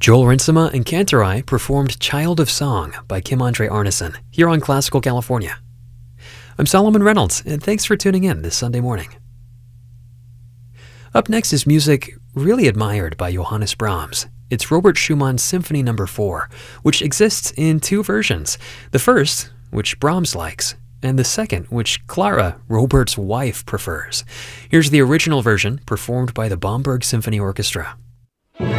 Joel Rinsema and Cantorai performed Child of Song by Kim Andre Arneson here on Classical California. I'm Solomon Reynolds, and thanks for tuning in this Sunday morning. Up next is music really admired by Johannes Brahms. It's Robert Schumann's Symphony No. 4, which exists in two versions. The first, which Brahms likes, and the second, which Clara, Robert's wife, prefers. Here's the original version, performed by the Bamberg Symphony Orchestra.